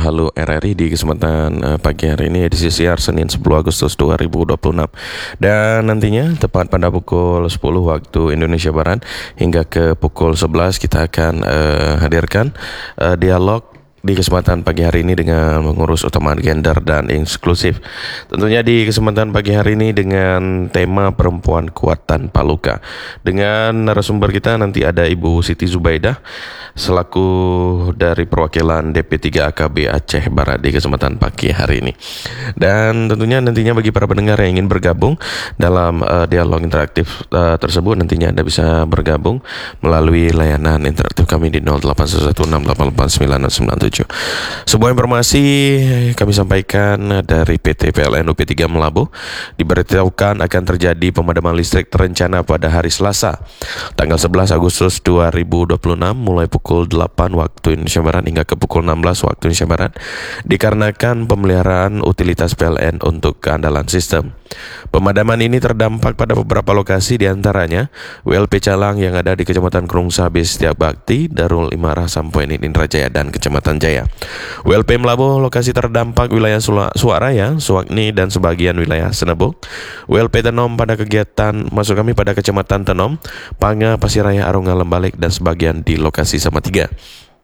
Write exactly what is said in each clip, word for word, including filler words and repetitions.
Halo R R I di kesempatan uh, pagi hari ini edisi siar Senin sepuluh Agustus dua ribu dua puluh enam. Dan nantinya tepat pada pukul sepuluh waktu Indonesia Barat hingga ke pukul sebelas kita akan uh, hadirkan uh, dialog di kesempatan pagi hari ini dengan mengurus utama gender dan inklusif. Tentunya di kesempatan pagi hari ini dengan tema perempuan kuat tanpa luka. Dengan narasumber kita nanti ada Ibu Siti Zubaidah selaku dari perwakilan D P tiga A K B Aceh Barat di kesempatan pagi hari ini. Dan tentunya nantinya bagi para pendengar yang ingin bergabung dalam uh, dialog interaktif uh, tersebut, nantinya Anda bisa bergabung melalui layanan interaktif kami di nol delapan satu enam delapan delapan sembilan enam sembilan tujuh. Sebuah informasi kami sampaikan dari P T P L N U P tiga Melabuh, diberitahukan akan terjadi pemadaman listrik terencana pada hari Selasa tanggal sebelas Agustus dua ribu dua puluh enam mulai pukul delapan waktu Indonesia Barat hingga ke pukul enam belas waktu Indonesia Barat dikarenakan pemeliharaan utilitas P L N untuk keandalan sistem. Pemadaman ini terdampak pada beberapa lokasi, diantaranya W L P Calang yang ada di Kecamatan Krungsa B Setiak Bakti, Darul Imarah, Sampoeni, Indrajaya, dan Kecamatan Jaya. W L P Melabuh lokasi terdampak wilayah Suaraya, Suwakni, dan sebagian wilayah Senebuk. W L P Tenom pada kegiatan masuk kami pada Kecamatan Tenom, Panga, Pasiraya, Arunga, Lembalik, dan sebagian di lokasi Samatiga.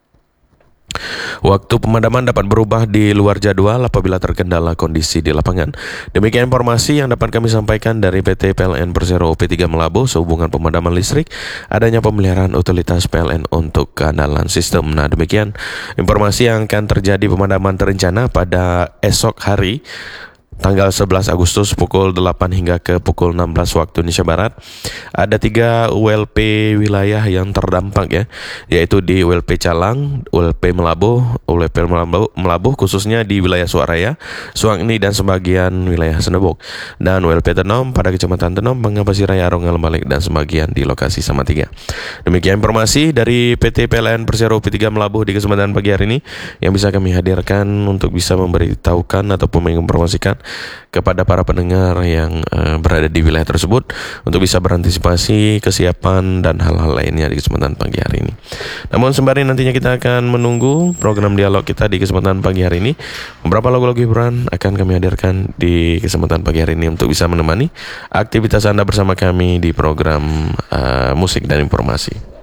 Waktu pemadaman dapat berubah di luar jadwal apabila terkendala kondisi di lapangan. Demikian informasi yang dapat kami sampaikan dari P T P L N Persero U P tiga Melabuh sehubungan pemadaman listrik, adanya pemeliharaan utilitas P L N untuk keandalan sistem. Nah, demikian informasi yang akan terjadi pemadaman terencana pada esok hari tanggal sebelas Agustus pukul delapan hingga ke pukul enam belas waktu Indonesia Barat. Ada tiga W L P wilayah yang terdampak ya, yaitu di W L P Calang, W L P Melabuh, W L P Melabuh, Melabuh khususnya di wilayah Suaraya, Suwakni, dan sebagian wilayah Senebuk. Dan W L P Tenom pada Kecamatan Tenom, Pasiraya, Arunga, Lembalik, dan sebagian di lokasi Samatiga. Demikian informasi dari P T P L N Persero U P tiga Melabuh di kesempatan pagi hari ini yang bisa kami hadirkan untuk bisa memberitahukan ataupun menginformasikan kepada para pendengar yang uh, berada di wilayah tersebut untuk bisa berantisipasi, kesiapan, dan hal-hal lainnya di kesempatan pagi hari ini. Namun sembari nantinya kita akan menunggu program dialog kita di kesempatan pagi hari ini, beberapa lagu-lagu hiburan akan kami hadirkan di kesempatan pagi hari ini untuk bisa menemani aktivitas Anda bersama kami di program uh, musik dan informasi.